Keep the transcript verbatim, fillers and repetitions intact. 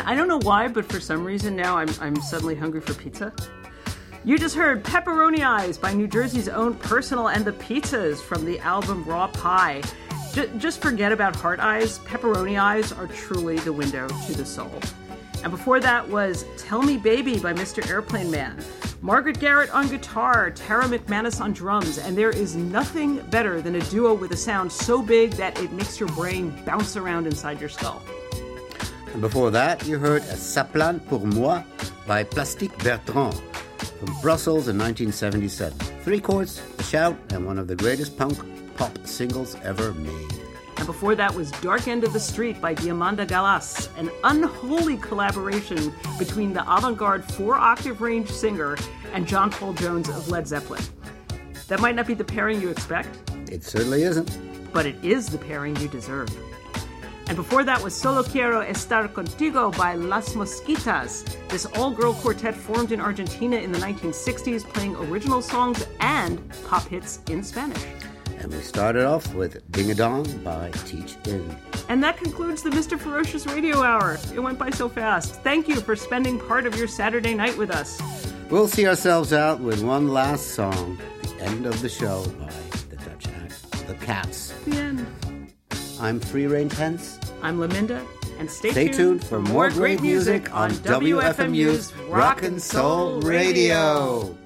I don't know why, but for some reason now I'm I'm suddenly hungry for pizza. You just heard Pepperoni Eyes by New Jersey's own Personal and the Pizzas from the album Raw Pie. J- just forget about Heart Eyes. Pepperoni Eyes are truly the window to the soul. And before that was Tell Me Baby by Mister Airplane Man. Margaret Garrett on guitar, Tara McManus on drums, and there is nothing better than a duo with a sound so big that it makes your brain bounce around inside your skull. And before that, you heard Ça plane pour moi by Plastique Bertrand from Brussels in nineteen seventy-seven. Three chords, a shout, and one of the greatest punk pop singles ever made. And before that was Dark End of the Street by Diamanda Galas, an unholy collaboration between the avant-garde four-octave range singer and John Paul Jones of Led Zeppelin. That might not be the pairing you expect. It certainly isn't. But it is the pairing you deserve. And before that was Solo Quiero Estar Contigo by Las Mosquitas, this all-girl quartet formed in Argentina in the nineteen sixties, playing original songs and pop hits in Spanish. And we started off with Ding a Dong by Teach In. And that concludes the Mister Ferocious Radio Hour. It went by so fast. Thank you for spending part of your Saturday night with us. We'll see ourselves out with one last song, the end of the show by the Dutch act, The Cats. The end. I'm Free Range Hens. I'm Laminda. And stay, stay tuned, tuned for more great music on W F M U's Rock and Soul Radio.